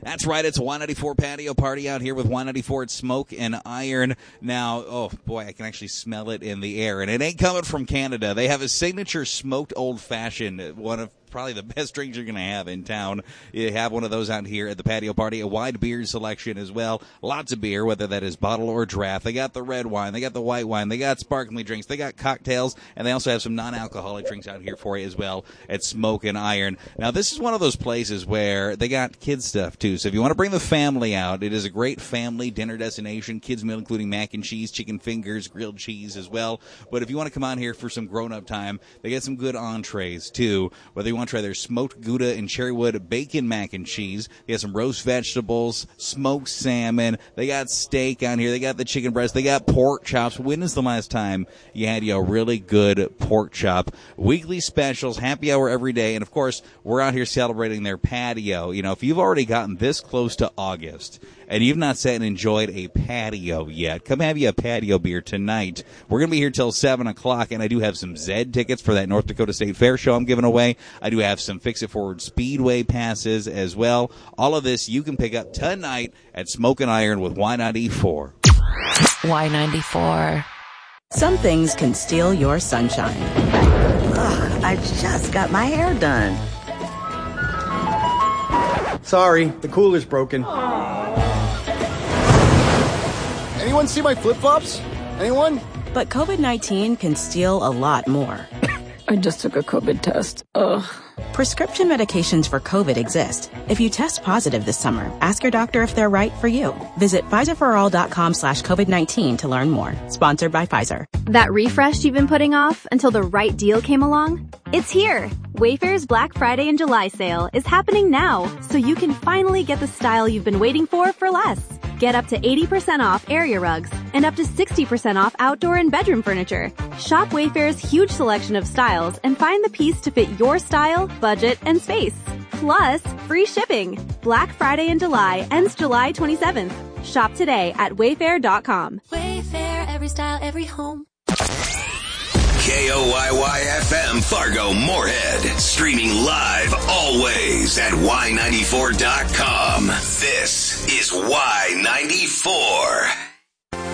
That's right. It's a Y94 patio party out here with Y94 at Smoke and Iron. Now, oh boy, I can actually smell it in the air, and it ain't coming from Canada. They have a signature smoked old-fashioned, one of probably the best drinks you're going to have in town. You have one of those out here at the patio party. A wide beer selection as well. Lots of beer, whether that is bottle or draft. They got the red wine. They got the white wine. They got sparkling drinks. They got cocktails. And they also have some non-alcoholic drinks out here for you as well at Smoke and Iron. Now, this is one of those places where they got kids stuff, too. So if you want to bring the family out, it is a great family dinner destination. Kids meal including mac and cheese, chicken fingers, grilled cheese as well. But if you want to come on here for some grown-up time, they got some good entrees, too. Whether you want to try their smoked Gouda and cherrywood bacon mac and cheese. They got some roast vegetables, smoked salmon. They got steak on here. They got the chicken breast. They got pork chops. When is the last time you had a really good pork chop? Weekly specials, happy hour every day. And, of course, we're out here celebrating their patio. You know, if you've already gotten this close to August and you've not sat and enjoyed a patio yet, come have you a patio beer tonight. We're going to be here till 7 o'clock, and I do have some Zed tickets for that North Dakota State Fair show I'm giving away. I do have some Fix It Forward Speedway passes as well. All of this you can pick up tonight at Smoke and Iron with Y94. Y94. Some things can steal your sunshine. Ugh, I just got my hair done. Sorry, the cooler's broken. Anyone see my flip-flops? Anyone? But COVID-19 can steal a lot more. I just took a COVID test. Ugh. Prescription medications for COVID exist. If you test positive this summer, ask your doctor if they're right for you. Visit PfizerForAll.com/COVID-19 to learn more. Sponsored by Pfizer. That refresh you've been putting off until the right deal came along? It's here. Wayfair's Black Friday and July sale is happening now, so you can finally get the style you've been waiting for less. Get up to 80% off area rugs and up to 60% off outdoor and bedroom furniture. Shop Wayfair's huge selection of styles and find the piece to fit your style, budget, and space. Plus, free shipping. Black Friday in July ends July 27th. Shop today at Wayfair.com. Wayfair, every style, every home. KOYY-FM Fargo Moorhead. Streaming live always at Y94.com. This is Y94.